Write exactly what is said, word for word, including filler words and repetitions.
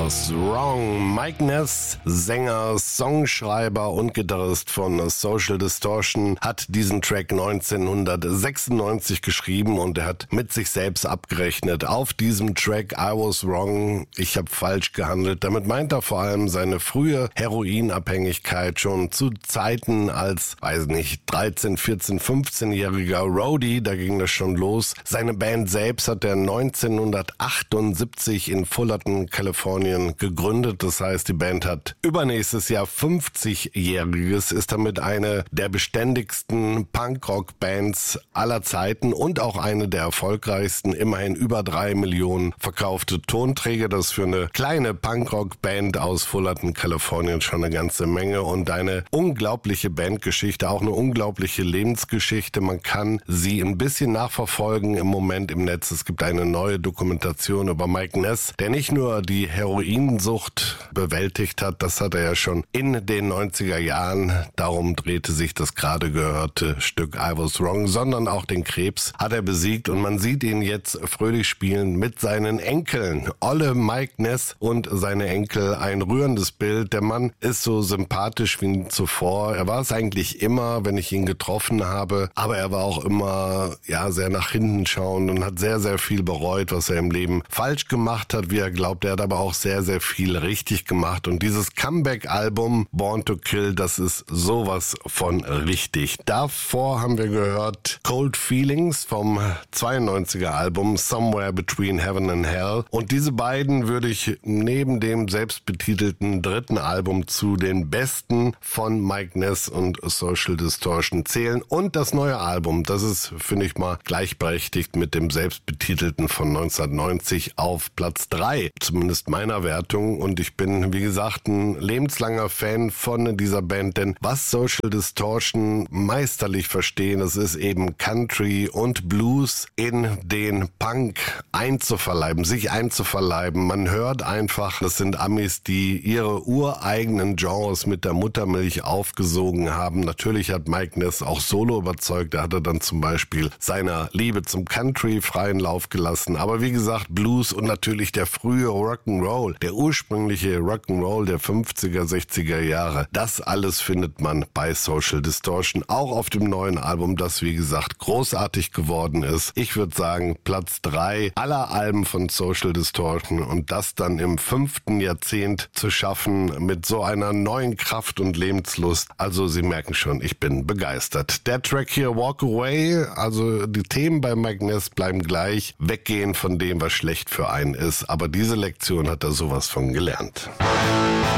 Was Wrong. Mike Ness, Sänger, Songschreiber und Gitarrist von Social Distortion, hat diesen Track neunzehnhundertsechsundneunzig geschrieben und er hat mit sich selbst abgerechnet. Auf diesem Track I Was Wrong, ich habe falsch gehandelt. Damit meint er vor allem seine frühe Heroinabhängigkeit schon zu Zeiten als, weiß nicht, dreizehn, vierzehn, fünfzehnjähriger Roadie, da ging das schon los. Seine Band selbst hat er neunzehnhundertachtundsiebzig in Fullerton, Kalifornien gegründet. Das heißt, die Band hat übernächstes Jahr fünfzigjähriges, ist damit eine der beständigsten Punkrock-Bands aller Zeiten und auch eine der erfolgreichsten. Immerhin über drei Millionen verkaufte Tonträger. Das ist für eine kleine Punkrock-Band aus Fullerton, Kalifornien schon eine ganze Menge und eine unglaubliche Bandgeschichte, auch eine unglaubliche Lebensgeschichte. Man kann sie ein bisschen nachverfolgen im Moment im Netz. Es gibt eine neue Dokumentation über Mike Ness, der nicht nur die Heroinsucht bewältigt hat, das hat er ja schon in den neunziger Jahren, darum drehte sich das gerade gehörte Stück I Was Wrong, sondern auch den Krebs hat er besiegt und man sieht ihn jetzt fröhlich spielen mit seinen Enkeln. Olle Mike Ness und seine Enkel, ein rührendes Bild. Der Mann ist so sympathisch wie nie zuvor. Er war es eigentlich immer, wenn ich ihn getroffen habe, aber er war auch immer ja sehr nach hinten schauend und hat sehr, sehr viel bereut, was er im Leben falsch gemacht hat, wie er glaubt. Er hat aber auch sehr, sehr viel richtig gemacht und dieses Comeback-Album Born to Kill, das ist sowas von richtig. Davor haben wir gehört Cold Feelings vom zweiundneunziger Album Somewhere Between Heaven and Hell und diese beiden würde ich neben dem selbstbetitelten dritten Album zu den besten von Mike Ness und Social Distortion zählen und das neue Album, das ist, finde ich mal, gleichberechtigt mit dem selbstbetitelten von neunzehnhundertneunzig auf Platz drei, zumindest meiner Wertung und ich bin, wie gesagt, ein lebenslanger Fan von dieser Band, denn was Social Distortion meisterlich verstehen, das ist eben Country und Blues in den Punk einzuverleiben, sich einzuverleiben. Man hört einfach, das sind Amis, die ihre ureigenen Genres mit der Muttermilch aufgesogen haben. Natürlich hat Mike Ness auch solo überzeugt, er hatte dann zum Beispiel seiner Liebe zum Country freien Lauf gelassen, aber wie gesagt, Blues und natürlich der frühe Rock'n'Roll, der ursprüngliche Rock'n'Roll der fünfziger, sechziger Jahre, das alles findet man bei Social Distortion, auch auf dem neuen Album, das wie gesagt großartig geworden ist. Ich würde sagen, Platz drei aller Alben von Social Distortion und das dann im fünften Jahrzehnt zu schaffen mit so einer neuen Kraft und Lebenslust. Also Sie merken schon, ich bin begeistert. Der Track hier Walk Away, also die Themen bei Mike Ness bleiben gleich, weggehen von dem, was schlecht für einen ist, aber diese Lektion hat er sowas von gelernt.